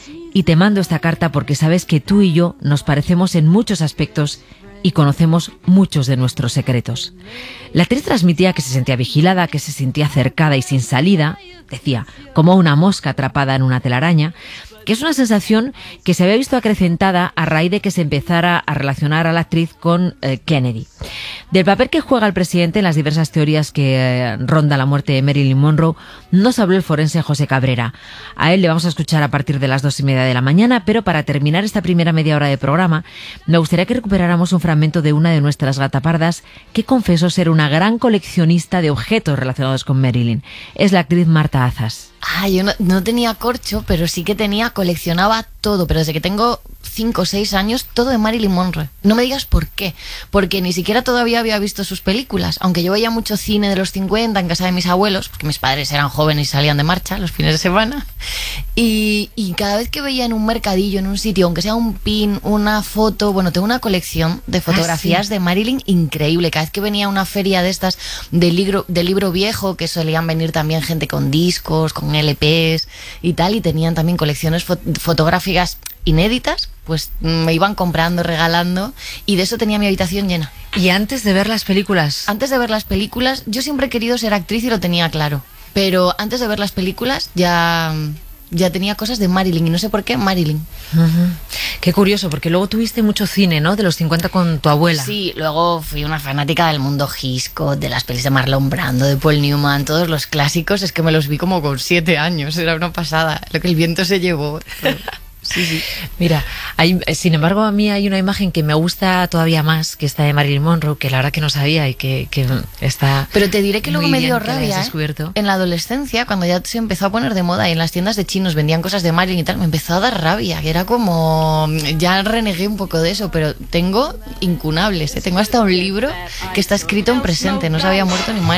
y te mando esta carta porque sabes que tú y yo nos parecemos en muchos aspectos y conocemos muchos de nuestros secretos. La actriz transmitía que se sentía vigilada, que se sentía cercada y sin salida, decía, como una mosca atrapada en una telaraña, que es una sensación que se había visto acrecentada a raíz de que se empezara a relacionar a la actriz con Kennedy. Del papel que juega el presidente en las diversas teorías que rondan la muerte de Marilyn Monroe, nos habló el forense José Cabrera. A él le vamos a escuchar a partir de las 2:30 de la mañana, pero para terminar esta primera media hora de programa, me gustaría que recuperáramos un fragmento de una de nuestras gatapardas que confesó ser una gran coleccionista de objetos relacionados con Marilyn. Es la actriz Marta Azas. Yo no tenía corcho, pero sí que coleccionaba todo, pero desde que tengo 5 o 6 años, todo de Marilyn Monroe. No me digas por qué, porque ni siquiera todavía había visto sus películas, aunque yo veía mucho cine de los 50 en casa de mis abuelos, porque mis padres eran jóvenes y salían de marcha los fines de semana, y cada vez que veía en un mercadillo, en un sitio, aunque sea un pin, una foto, bueno, tengo una colección de fotografías de Marilyn increíble. Cada vez que venía a una feria de estas de libro viejo, que solían venir también gente con discos, con LPs y tal, y tenían también colecciones fotográficas inéditas, pues me iban comprando, regalando, y de eso tenía mi habitación llena. ¿Y antes de ver las películas? Antes de ver las películas, yo siempre he querido ser actriz y lo tenía claro, pero antes de ver las películas ya tenía cosas de Marilyn, y no sé por qué Marilyn. Qué curioso, porque luego tuviste mucho cine, ¿no?, de los 50 con tu abuela. Sí, luego fui una fanática del mundo Hitchcock, de las pelis de Marlon Brando, de Paul Newman, todos los clásicos. Es que me los vi como con 7 años, era una pasada, lo que el viento se llevó. Sí. Mira, sin embargo, a mí hay una imagen que me gusta todavía más, que está de Marilyn Monroe, que la verdad que no sabía y que está. Pero te diré que luego me dio rabia, en la adolescencia, cuando ya se empezó a poner de moda y en las tiendas de chinos vendían cosas de Marilyn y tal, me empezó a dar rabia, que era como, ya renegué un poco de eso, pero tengo incunables, tengo hasta un libro que está escrito en presente, no se había muerto ni Marilyn.